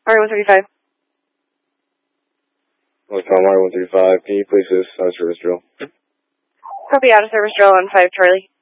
RE-135. Welcome, RE-135. Can you please assist out of service drill? Copy, out of service drill on 5 Charlie.